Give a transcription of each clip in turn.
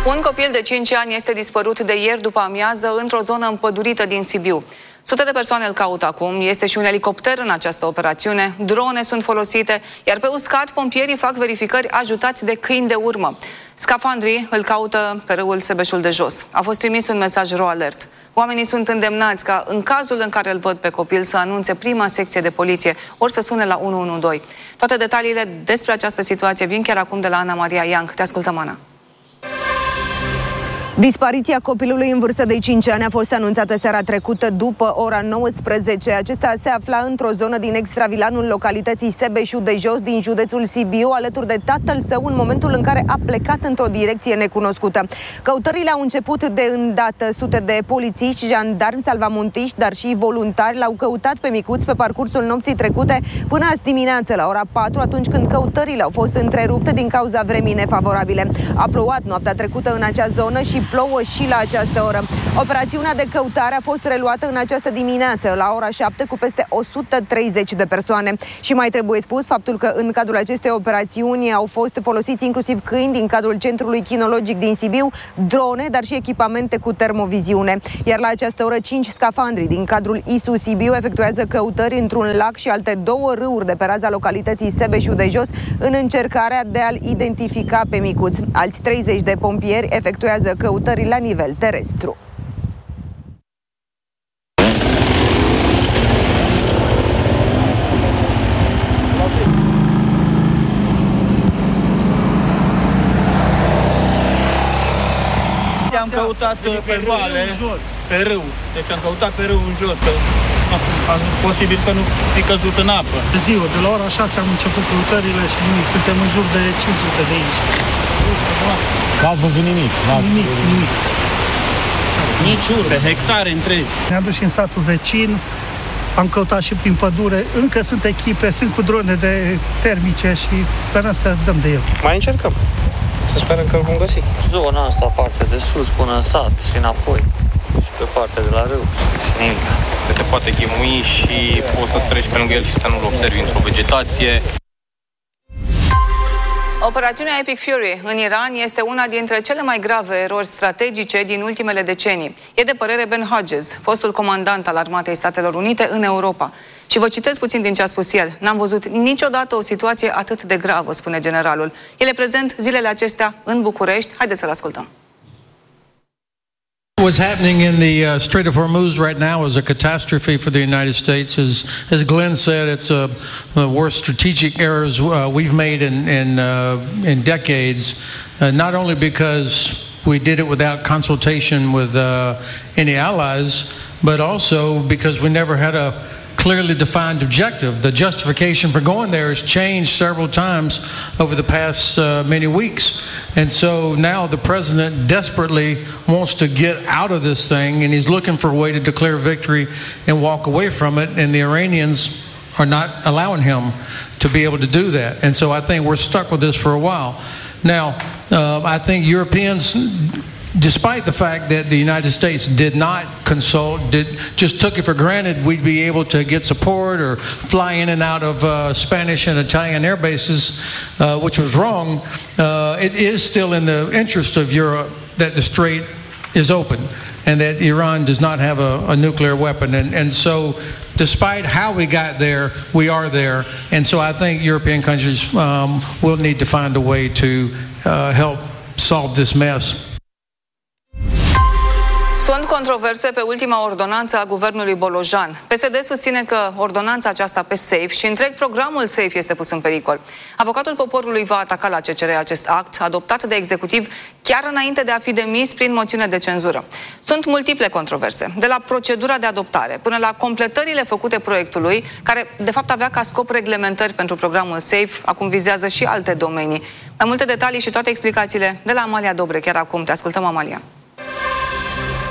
Un copil de 5 ani este dispărut de ieri după amiază într-o zonă împădurită din Sibiu. Sute de persoane îl caută acum, este și un elicopter în această operațiune, drone sunt folosite, iar pe uscat pompierii fac verificări ajutați de câini de urmă. Scafandrii îl caută pe râul Sebeșul de Jos. A fost trimis un mesaj RoAlert. Oamenii sunt îndemnați ca, în cazul în care îl văd pe copil, să anunțe prima secție de poliție, ori să sune la 112. Toate detaliile despre această situație vin chiar acum de la Ana Maria Ianc. Te ascultăm, Ana. Dispariția copilului în vârstă de 5 ani a fost anunțată seara trecută după ora 19. Acesta se afla într-o zonă din extravilanul localității Sebeșul de Jos din județul Sibiu, alături de tatăl său în momentul în care a plecat într-o direcție necunoscută. Căutările au început de îndată. Sute de polițiști, jandarmi, salvamontiști, dar și voluntari l-au căutat pe micuț pe parcursul nopții trecute până azi dimineață la ora 4, atunci când căutările au fost întrerupte din cauza vremii nefavorabile. A plouat noaptea trecută în acea zonă și plouă și la această oră. Operațiunea de căutare a fost reluată în această dimineață, la ora 7, cu peste 130 de persoane. Și mai trebuie spus faptul că în cadrul acestei operațiuni au fost folosiți inclusiv câini din cadrul Centrului Chinologic din Sibiu, drone, dar și echipamente cu termoviziune. Iar la această oră, 5 scafandri din cadrul ISU Sibiu efectuează căutări într-un lac și alte 2 râuri de pe raza localității Sebeșul de Jos în încercarea de a-l identifica pe micuț. Alți 30 de pompieri efectuează căutări la nivel terestru. Am căutat pe vale, pe râu. Deci am căutat pe râu în jos, posibil să nu fi căzut în apă. Ziua, de la ora 6 am început căutările și nimic. Suntem în jur de 500 de aici. N-ați văzut nimic? Nimic. Nici urme, hectare întregi. Ne-am dus și în satul vecin, am căutat și prin pădure. Încă sunt echipe, sunt cu drone de termice și sperăm să dăm de el. Mai încercăm. Să sperăm că îl vom găsi. Zona asta, partea de sus până în sat și înapoi. Și pe partea de la râu și nimic. Se poate chemui și poți să treci pe lângă el și să nu-l observi într-o vegetație. Operațiunea Epic Fury în Iran este una dintre cele mai grave erori strategice din ultimele decenii. E de părere Ben Hodges, fostul comandant al Armatei Statelor Unite în Europa. Și vă citesc puțin din ce a spus el. N-am văzut niciodată o situație atât de gravă, spune generalul. El e prezent zilele acestea în București. Haideți să-l ascultăm. What's happening in the Strait of Hormuz right now is a catastrophe for the United States. As Glenn said, it's the worst strategic errors we've made in decades. Not only because we did it without consultation with any allies, but also because we never had a clearly defined objective. The justification for going there has changed several times over the past many weeks. And so now the president desperately wants to get out of this thing, and he's looking for a way to declare victory and walk away from it, and the Iranians are not allowing him to be able to do that. And so I think we're stuck with this for a while. Now, I think Europeans, despite the fact that the United States did not consult, just took it for granted we'd be able to get support or fly in and out of Spanish and Italian air bases, which was wrong, it is still in the interest of Europe that the strait is open and that Iran does not have a nuclear weapon. And so despite how we got there, we are there. And so I think European countries will need to find a way to help solve this mess. Sunt controverse pe ultima ordonanță a guvernului Bolojan. PSD susține că ordonanța aceasta pe SAFE și întreg programul SAFE este pus în pericol. Avocatul poporului va ataca la CCR acest act, adoptat de executiv chiar înainte de a fi demis prin moțiune de cenzură. Sunt multiple controverse, de la procedura de adoptare până la completările făcute proiectului, care de fapt avea ca scop reglementări pentru programul SAFE, acum vizează și alte domenii. Mai multe detalii și toate explicațiile de la Amalia Dobre, chiar acum. Te ascultăm, Amalia.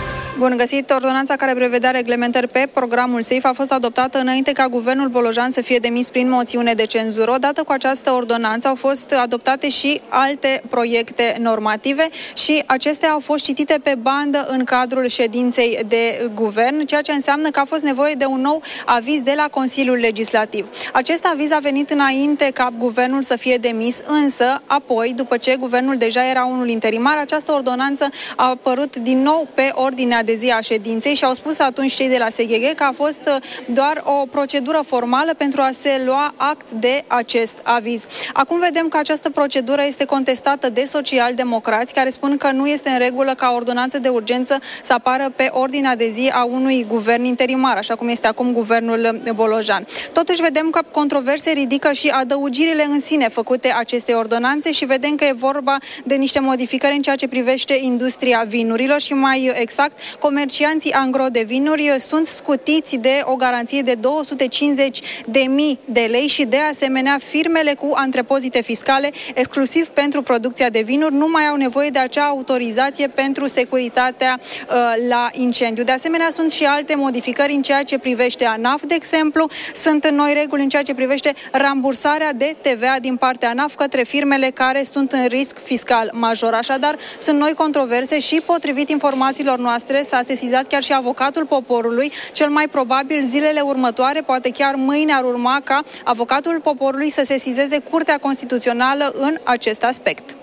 Bun găsit! Ordonanța care prevedea reglementări pe programul SAFE a fost adoptată înainte ca guvernul Bolojan să fie demis prin moțiune de cenzură. Odată cu această ordonanță au fost adoptate și alte proiecte normative și acestea au fost citite pe bandă în cadrul ședinței de guvern, ceea ce înseamnă că a fost nevoie de un nou aviz de la Consiliul Legislativ. Acest aviz a venit înainte ca guvernul să fie demis, însă apoi, după ce guvernul deja era unul interimar, această ordonanță a apărut din nou pe ordinea de zi a ședinței și au spus atunci cei de la SGG că a fost doar o procedură formală pentru a se lua act de acest aviz. Acum vedem că această procedură este contestată de socialdemocrați care spun că nu este în regulă ca ordonanță de urgență să apară pe ordinea de zi a unui guvern interimar, așa cum este acum guvernul Bolojan. Totuși vedem că controverse ridică și adăugirile în sine făcute acestei ordonanțe și vedem că e vorba de niște modificări în ceea ce privește industria vinurilor și mai exact, comercianții angro de vinuri sunt scutiți de o garanție de 250.000 de lei și de asemenea firmele cu antrepozite fiscale exclusiv pentru producția de vinuri nu mai au nevoie de acea autorizație pentru securitatea la incendiu. De asemenea, sunt și alte modificări în ceea ce privește ANAF, de exemplu. Sunt noi reguli în ceea ce privește rambursarea de TVA din partea ANAF către firmele care sunt în risc fiscal major. Așadar, sunt noi controverse și, potrivit informațiilor noastre, s-a sesizat chiar și avocatul poporului. Cel mai probabil zilele următoare, poate chiar mâine, ar urma ca avocatul poporului să sesizeze Curtea Constituțională în acest aspect.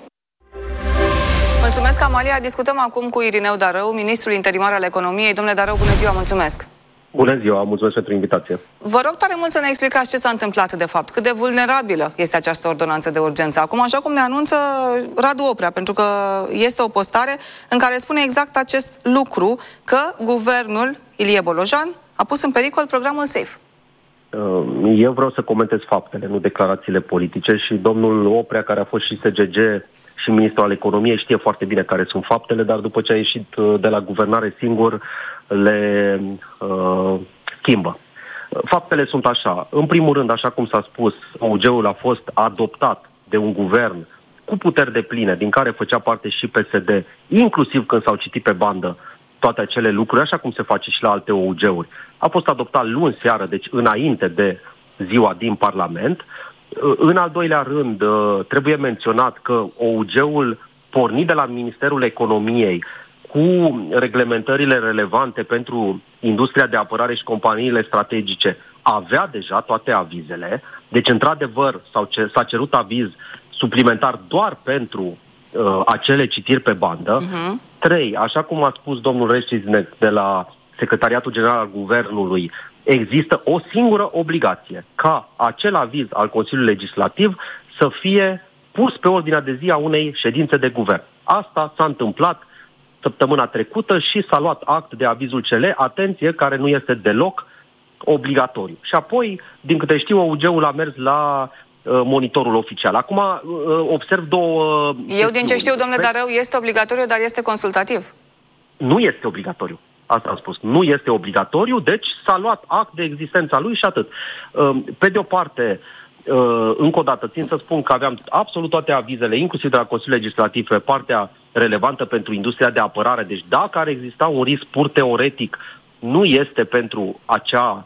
Mulțumesc, Amalia. Discutăm acum cu Irineu Darău, ministrul interimar al economiei. Domnule Darău, bună ziua, mulțumesc! Bună ziua, mulțumesc pentru invitație. Vă rog tare mult să ne explicați ce s-a întâmplat de fapt, cât de vulnerabilă este această ordonanță de urgență. Acum, așa cum ne anunță Radu Oprea, pentru că este o postare în care spune exact acest lucru, că guvernul Ilie Bolojan a pus în pericol programul SAFE. Eu vreau să comentez faptele, nu declarațiile politice, și domnul Oprea, care a fost și SGG și ministrul al economiei, știe foarte bine care sunt faptele, dar după ce a ieșit de la guvernare singur, le schimbă. Faptele sunt așa. În primul rând, așa cum s-a spus, OUG-ul a fost adoptat de un guvern cu puteri depline, din care făcea parte și PSD, inclusiv când s-au citit pe bandă toate acele lucruri, așa cum se face și la alte OUG-uri. A fost adoptat luni seară, deci înainte de ziua din Parlament. În al doilea rând, trebuie menționat că OUG-ul, pornit de la Ministerul Economiei, cu reglementările relevante pentru industria de apărare și companiile strategice, avea deja toate avizele. Deci, într-adevăr, s-a cerut aviz suplimentar doar pentru acele citiri pe bandă. 3, așa cum a spus domnul Reșiznec de la Secretariatul General al Guvernului, există o singură obligație, ca acel aviz al Consiliului Legislativ să fie pus pe ordinea de zi a unei ședințe de guvern. Asta s-a întâmplat săptămâna trecută și s-a luat act de avizul CL, atenție, care nu este deloc obligatoriu. Și apoi, din câte știu, OUG-ul a mers la monitorul oficial. Acum observ două... Eu din ce știu, domnule Darău, este obligatoriu, dar este consultativ. Nu este obligatoriu. Asta am spus. Nu este obligatoriu, deci s-a luat act de existența lui și atât. Pe de o parte, încă o dată, țin să spun că aveam absolut toate avizele, inclusiv de la Consiliul Legislativ, pe partea relevantă pentru industria de apărare. Deci dacă ar exista un risc pur teoretic, nu este pentru acea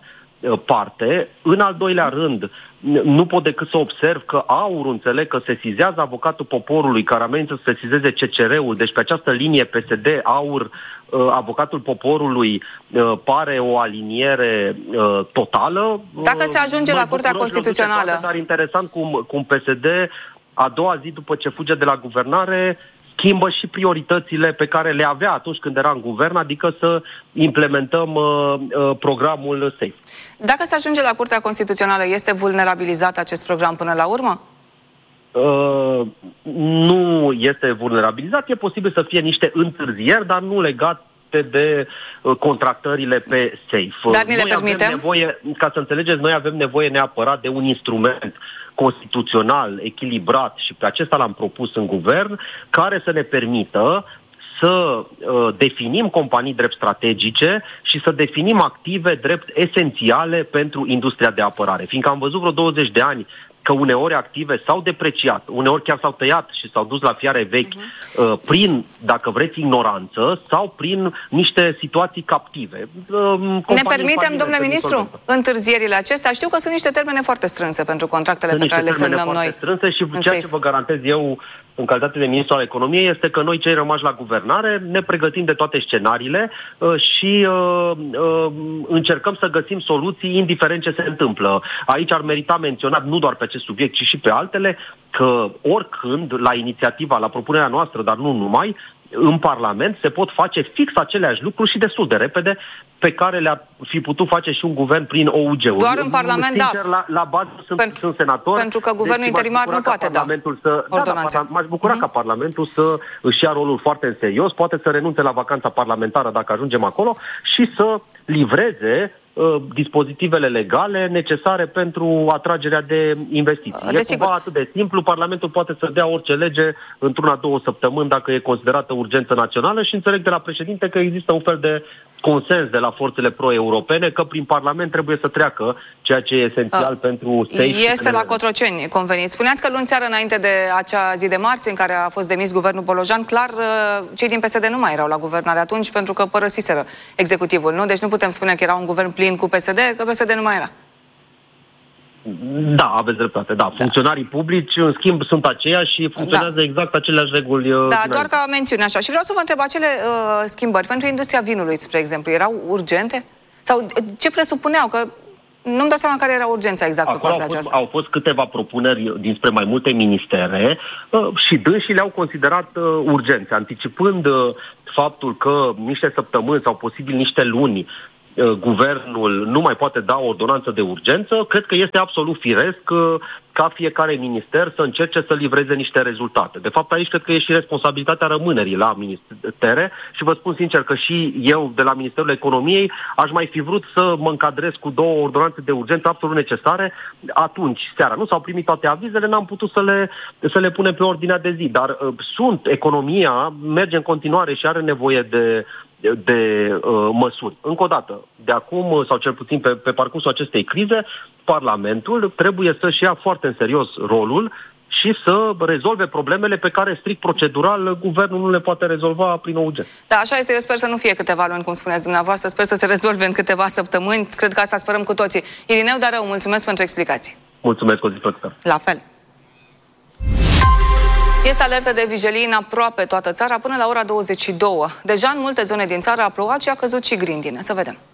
parte. În al doilea rând, nu pot decât să observ că AUR, înțeleg că sesizează avocatul poporului, care amenință să sesizeze CCR-ul, deci pe această linie PSD, AUR, avocatul poporului, pare o aliniere totală. Dacă se ajunge la Curtea Constituțională. Dar interesant cum PSD, a doua zi după ce fuge de la guvernare, schimbă și prioritățile pe care le avea atunci când era în guvern, adică să implementăm programul SAFE. Dacă se ajunge la Curtea Constituțională, este vulnerabilizat acest program până la urmă? Nu este vulnerabilizat, e posibil să fie niște întârzieri, dar nu legate de contractările pe SAFE. Dar ni le permitem? Ca să înțelegeți, noi avem nevoie neapărat de un instrument constituțional, echilibrat, și pe acesta l-am propus în guvern, care să ne permită să definim companii drept strategice și să definim active drept esențiale pentru industria de apărare. Fiindcă am văzut vreo 20 de ani că uneori active s-au depreciat, uneori chiar s-au tăiat și s-au dus la fiare vechi prin, dacă vreți, ignoranță sau prin niște situații captive. Ne permitem, domnule ministru, întârzierile acestea? Știu că sunt niște termene foarte strânse pentru contractele pe care le semnăm noi. Strânse și ceea ce vă garantez eu în calitate de ministru al economiei este că noi, cei rămași la guvernare, ne pregătim de toate scenariile și încercăm să găsim soluții indiferent ce se întâmplă. Aici ar merita menționat, nu doar pe acest subiect, ci și pe altele, că oricând, la inițiativa, la propunerea noastră, dar nu numai, în Parlament se pot face fix aceleași lucruri și destul de repede pe care le-a fi putut face și un guvern prin OUG-uri. Doar în Parlament, sincer, da. La bază sunt senator. Pentru că guvernul interimar nu poate da ordonanțe. M-aș bucura ca Parlamentul să își ia rolul foarte în serios, poate să renunțe la vacanța parlamentară dacă ajungem acolo și să livreze dispozitivele legale necesare pentru atragerea de investiții. E cumva atât de simplu, Parlamentul poate să dea orice lege într-una, 2 săptămâni dacă e considerată urgență națională și înțeleg de la președinte că există un fel de consens de la forțele pro-europene că prin Parlament trebuie să treacă ceea ce e esențial pentru SAFE. Este la Cotroceni convenit. Spuneați că luni seară, înainte de acea zi de marți în care a fost demis guvernul Bolojan, clar cei din PSD nu mai erau la guvernare atunci pentru că părăsiseră executivul, nu? Deci nu putem spune că era un guvern plin cu PSD, că PSD nu mai era. Da, aveți dreptate, da. Funcționarii publici, în schimb, sunt aceiași și funcționează exact aceleași reguli. Da, doar ca mențiune așa. Și vreau să vă întreb, acele schimbări pentru industria vinului, spre exemplu, erau urgente? Sau ce presupuneau? Că nu-mi dau seama care era urgența exact pe partea aceasta. Au fost câteva propuneri dinspre mai multe ministere și dânsii le-au considerat urgențe, anticipând faptul că niște săptămâni sau posibil niște luni guvernul nu mai poate da o ordonanță de urgență. Cred că este absolut firesc ca fiecare minister să încerce să livreze niște rezultate. De fapt, aici cred că e și responsabilitatea rămânerii la ministere și vă spun sincer că și eu, de la Ministerul Economiei, aș mai fi vrut să mă încadrez cu 2 ordonanțe de urgență absolut necesare. Atunci, seara, nu s-au primit toate avizele, n-am putut să le punem pe ordinea de zi. Dar economia merge în continuare și are nevoie de măsuri. Încă o dată, de acum, sau cel puțin pe parcursul acestei crize, Parlamentul trebuie să-și ia foarte în serios rolul și să rezolve problemele pe care, strict procedural, guvernul nu le poate rezolva prin OUG. Da, așa este. Eu sper să nu fie câteva luni, cum spuneți dumneavoastră. Sper să se rezolve în câteva săptămâni. Cred că asta sperăm cu toții. Irineu Darău, mulțumesc pentru explicații. Mulțumesc, o zi plăcută. La fel. Este alertă de vijelii în aproape toată țara până la ora 22. Deja în multe zone din țară a plouat și a căzut și grindine. Să vedem.